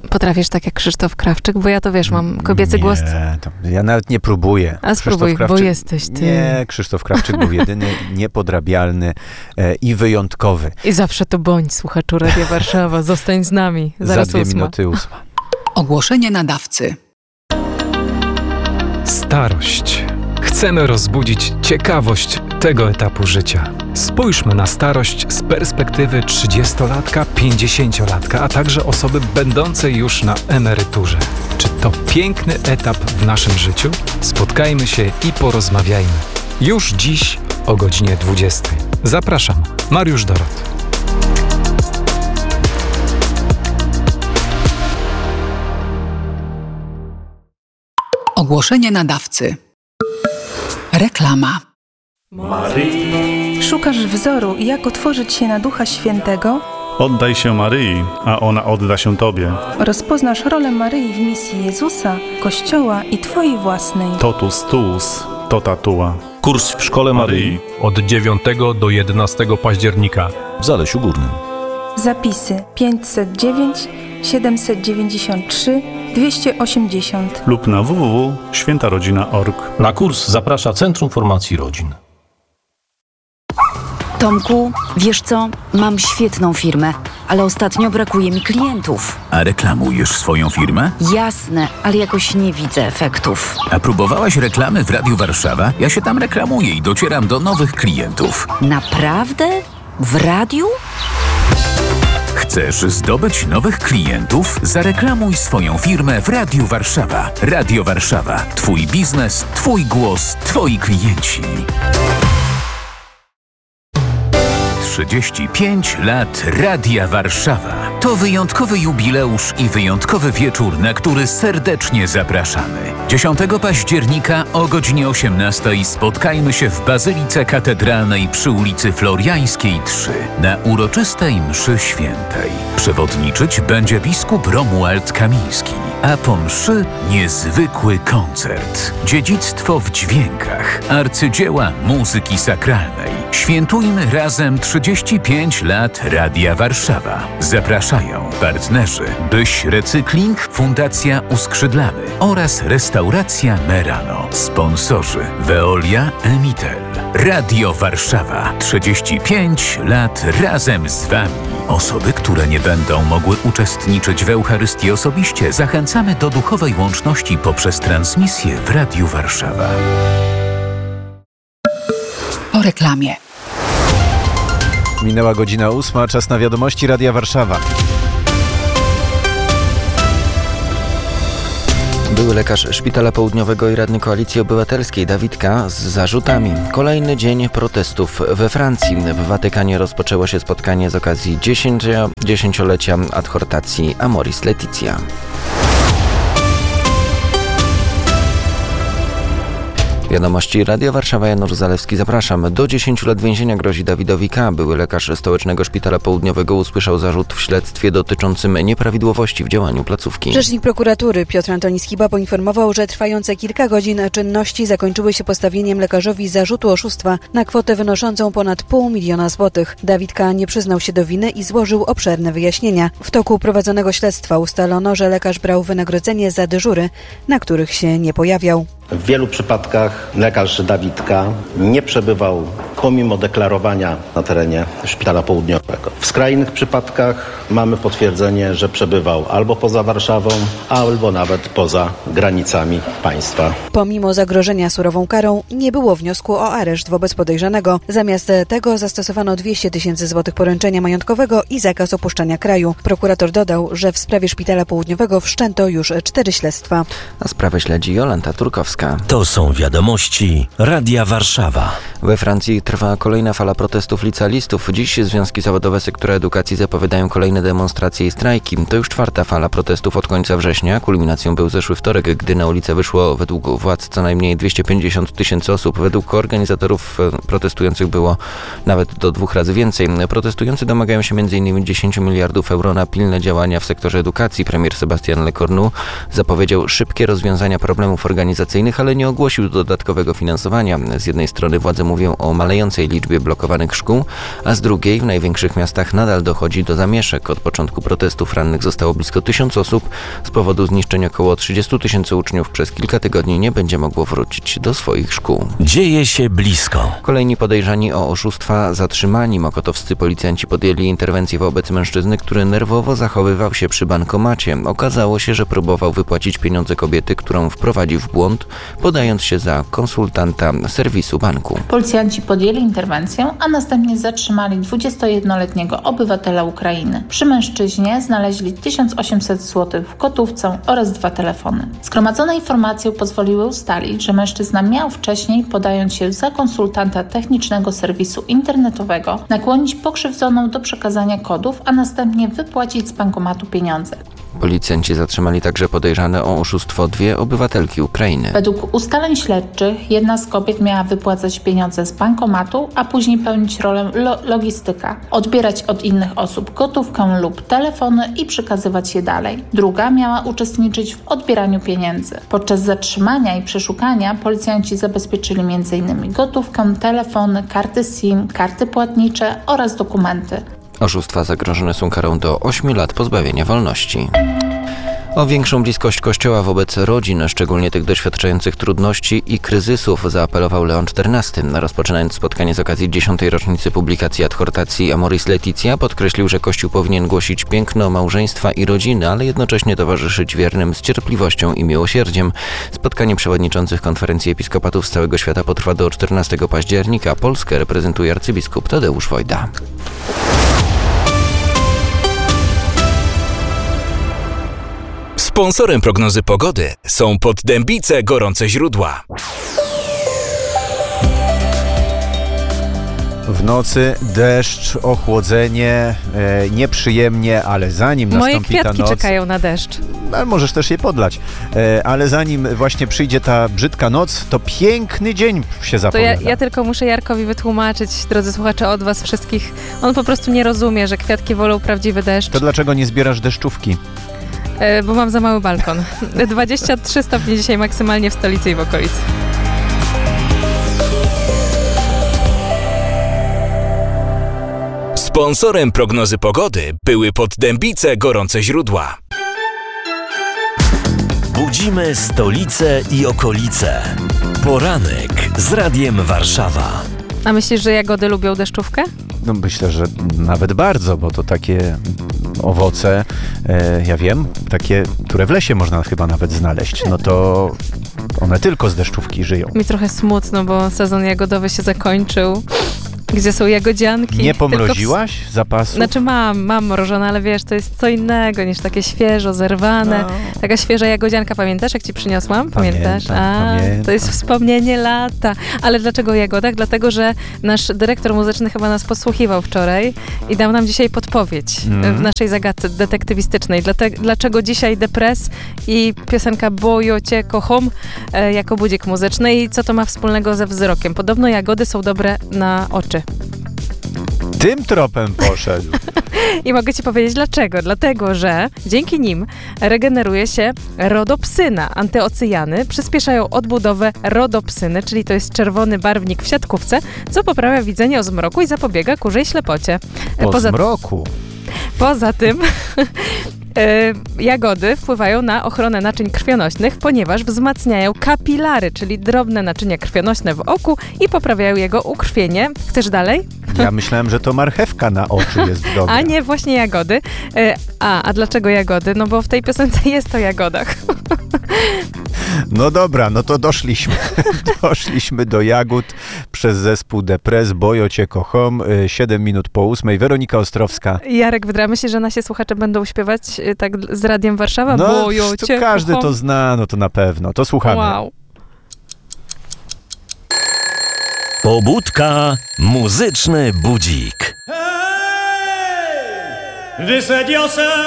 potrafisz tak jak Krzysztof Krawczyk? Bo ja to wiesz, mam kobiecy głos. Ja nawet nie próbuję. A spróbuj, bo jesteś ty. Nie, Krzysztof Krawczyk był jedyny, niepodrabialny i wyjątkowy. I zawsze to bądź, słuchaczu Radia Warszawa. Zostań z nami. Zaraz Za 2 8. minuty 8. Ogłoszenie nadawcy. Starość. Chcemy rozbudzić ciekawość tego etapu życia. Spójrzmy na starość z perspektywy 30-latka, 50-latka, a także osoby będącej już na emeryturze. Czy to piękny etap w naszym życiu? Spotkajmy się i porozmawiajmy. Już dziś o godzinie 20. Zapraszam, Mariusz Dorot. Ogłoszenie nadawcy. Reklama. Szukasz wzoru, jak otworzyć się na Ducha Świętego? Oddaj się Maryi, a ona odda się Tobie. Rozpoznasz rolę Maryi w misji Jezusa, Kościoła i Twojej własnej. Totus tuus, tota tua. Kurs w Szkole Maryi od 9 do 11 października w Zalesiu Górnym. Zapisy 509 793 280 lub na www.świętarodzina.org. Na kurs zaprasza Centrum Formacji Rodzin. Tomku, wiesz co? Mam świetną firmę, ale ostatnio brakuje mi klientów. A reklamujesz swoją firmę? Jasne, ale jakoś nie widzę efektów. A próbowałaś reklamy w Radiu Warszawa? Ja się tam reklamuję i docieram do nowych klientów. Naprawdę? W radiu? Chcesz zdobyć nowych klientów? Zareklamuj swoją firmę w Radiu Warszawa. Radio Warszawa. Twój biznes, twój głos, twoi klienci. 35 lat Radia Warszawa. To wyjątkowy jubileusz i wyjątkowy wieczór, na który serdecznie zapraszamy. 10 października o godzinie 18 spotkajmy się w Bazylice Katedralnej przy ulicy Floriańskiej 3 na uroczystej mszy świętej. Przewodniczyć będzie biskup Romuald Kamiński, a po mszy niezwykły koncert. Dziedzictwo w dźwiękach, arcydzieła muzyki sakralnej. Świętujmy razem 35 lat Radia Warszawa. Zapraszają partnerzy Byś Recykling, Fundacja Uskrzydlamy oraz Restauracja Merano. Sponsorzy Veolia, Emitel. Radio Warszawa. 35 lat razem z Wami. Osoby, które nie będą mogły uczestniczyć w Eucharystii osobiście, zachęcamy do duchowej łączności poprzez transmisję w Radiu Warszawa. Po reklamie. Minęła godzina 8, czas na wiadomości Radia Warszawa. Były lekarz Szpitala Południowego i radny Koalicji Obywatelskiej Dawid K. z zarzutami. Kolejny dzień protestów we Francji. W Watykanie rozpoczęło się spotkanie z okazji dziesięciolecia adhortacji Amoris Laetitia. Wiadomości Radia Warszawa, Janusz Zalewski, zapraszam. Do 10 lat więzienia grozi Dawidowi K. Były lekarz Stołecznego Szpitala Południowego usłyszał zarzut w śledztwie dotyczącym nieprawidłowości w działaniu placówki. Rzecznik prokuratury Piotr Antoni Skiba poinformował, że trwające kilka godzin czynności zakończyły się postawieniem lekarzowi zarzutu oszustwa na kwotę wynoszącą ponad 500 000 złotych. Dawid K. nie przyznał się do winy i złożył obszerne wyjaśnienia. W toku prowadzonego śledztwa ustalono, że lekarz brał wynagrodzenie za dyżury, na których się nie pojawiał. W wielu przypadkach lekarz Dawid K. nie przebywał pomimo deklarowania na terenie Szpitala Południowego. W skrajnych przypadkach mamy potwierdzenie, że przebywał albo poza Warszawą, albo nawet poza granicami państwa. Pomimo zagrożenia surową karą nie było wniosku o areszt wobec podejrzanego. Zamiast tego zastosowano 200 000 złotych poręczenia majątkowego i zakaz opuszczania kraju. Prokurator dodał, że w sprawie Szpitala Południowego wszczęto już 4 śledztwa. A sprawę śledzi Jolanta Turkowska. To są wiadomości Radia Warszawa. We Francji trwa kolejna fala protestów licealistów. Dziś związki zawodowe sektora edukacji zapowiadają kolejne demonstracje i strajki. To już 4. fala protestów od końca września. Kulminacją był zeszły wtorek, gdy na ulicę wyszło według władz co najmniej 250 000 osób. Według organizatorów protestujących było nawet do 2 razy więcej. Protestujący domagają się m.in. 10 miliardów euro na pilne działania w sektorze edukacji. Premier Sebastian Lecornu zapowiedział szybkie rozwiązania problemów organizacyjnych edukacyjnych, ale nie ogłosił dodatkowego finansowania. Z jednej strony władze mówią o malejącej liczbie blokowanych szkół, a z drugiej w największych miastach nadal dochodzi do zamieszek. Od początku protestów rannych zostało blisko 1000 osób. Z powodu zniszczenia około 30 000 uczniów przez kilka tygodni nie będzie mogło wrócić do swoich szkół. Dzieje się blisko. Kolejni podejrzani o oszustwa zatrzymani. Mokotowscy policjanci podjęli interwencję wobec mężczyzny, który nerwowo zachowywał się przy bankomacie. Okazało się, że próbował wypłacić pieniądze kobiety, którą wprowadził w błąd, podając się za konsultanta serwisu banku. Policjanci podjęli interwencję, a następnie zatrzymali 21-letniego obywatela Ukrainy. Przy mężczyźnie znaleźli 1800 zł w gotówce oraz 2 telefony. Zgromadzone informacje pozwoliły ustalić, że mężczyzna miał wcześniej, podając się za konsultanta technicznego serwisu internetowego, nakłonić pokrzywdzoną do przekazania kodów, a następnie wypłacić z bankomatu pieniądze. Policjanci zatrzymali także podejrzane o oszustwo 2 obywatelki Ukrainy. Według ustaleń śledczych jedna z kobiet miała wypłacać pieniądze z bankomatu, a później pełnić rolę logistyka, odbierać od innych osób gotówkę lub telefony i przekazywać je dalej. Druga miała uczestniczyć w odbieraniu pieniędzy. Podczas zatrzymania i przeszukania policjanci zabezpieczyli m.in. gotówkę, telefony, karty SIM, karty płatnicze oraz dokumenty. Oszustwa zagrożone są karą do 8 lat pozbawienia wolności. O większą bliskość Kościoła wobec rodzin, szczególnie tych doświadczających trudności i kryzysów, zaapelował Leon XIV. Rozpoczynając spotkanie z okazji 10. rocznicy publikacji adhortacji Amoris Laetitia, podkreślił, że Kościół powinien głosić piękno małżeństwa i rodziny, ale jednocześnie towarzyszyć wiernym z cierpliwością i miłosierdziem. Spotkanie przewodniczących Konferencji Episkopatów z całego świata potrwa do 14 października. Polskę reprezentuje arcybiskup Tadeusz Wojda. Sponsorem prognozy pogody są Poddębice Gorące Źródła. W nocy deszcz, ochłodzenie, nieprzyjemnie, ale zanim Moje nastąpi ta kwiatki noc... czekają na deszcz. Ale możesz też je podlać. Ale zanim właśnie przyjdzie ta brzydka noc, to piękny dzień się To zapowiada. ja tylko muszę Jarkowi wytłumaczyć, drodzy słuchacze, od was wszystkich. On po prostu nie rozumie, że kwiatki wolą prawdziwy deszcz. To dlaczego nie zbierasz deszczówki? Bo mam za mały balkon. 23 stopnie dzisiaj maksymalnie w stolicy i w okolicy. Sponsorem prognozy pogody były Poddębice Gorące Źródła. Budzimy stolicę i okolice. Poranek z Radiem Warszawa. A myślisz, że jagody lubią deszczówkę? No myślę, że nawet bardzo, bo to takie owoce, ja wiem, takie, które w lesie można chyba nawet znaleźć, no to one tylko z deszczówki żyją. Mi trochę smutno, bo sezon jagodowy się zakończył. Gdzie są jagodzianki? Nie pomroziłaś zapasu? Znaczy mam mrożone, ale wiesz, to jest co innego niż takie świeżo, zerwane. No. Taka świeża jagodzianka, pamiętasz, jak ci przyniosłam? Pamiętasz? Pamiętam. To jest wspomnienie lata. Ale dlaczego o jagodach? Dlatego, że nasz dyrektor muzyczny chyba nas podsłuchiwał wczoraj i dał nam dzisiaj podpowiedź w naszej zagadce detektywistycznej. Dlaczego dzisiaj depres i piosenka Bojo cię kocham jako budzik muzyczny i co to ma wspólnego ze wzrokiem? Podobno jagody są dobre na oczy. Tym tropem poszedł. I mogę ci powiedzieć dlaczego. Dlatego, że dzięki nim regeneruje się rodopsyna. Antyocyjany przyspieszają odbudowę rodopsyny, czyli to jest czerwony barwnik w siatkówce, co poprawia widzenie o zmroku i zapobiega kurzej ślepocie. Zmroku? Poza tym jagody wpływają na ochronę naczyń krwionośnych, ponieważ wzmacniają kapilary, czyli drobne naczynia krwionośne w oku i poprawiają jego ukrwienie. Chcesz dalej? Ja myślałem, że to marchewka na oczy jest dobra. A nie, właśnie jagody. A dlaczego jagody? No bo w tej piosence jest o jagodach. No dobra, no to doszliśmy do jagód przez zespół Depres, Bojo cię kocham, 7 minut po 8. Weronika Ostrowska. Jarek Wydra, myślisz, że nasi słuchacze będą śpiewać tak z Radiem Warszawa? No, Bojo to cię każdy kocham. to zna, no to na pewno. To słuchamy. Wow. Pobudka, muzyczny budzik. Wysadził